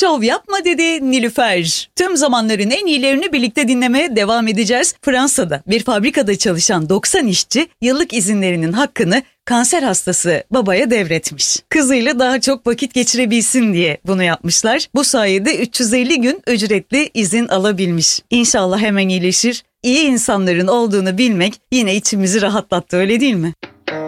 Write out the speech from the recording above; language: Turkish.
Şov yapma dedi Nilüfer. Tüm zamanların en iyilerini birlikte dinlemeye devam edeceğiz. Fransa'da bir fabrikada çalışan 90 işçi yıllık izinlerinin hakkını kanser hastası babaya devretmiş. Kızıyla daha çok vakit geçirebilsin diye bunu yapmışlar. Bu sayede 350 gün ücretli izin alabilmiş. İnşallah hemen iyileşir. İyi insanların olduğunu bilmek yine içimizi rahatlattı, öyle değil mi?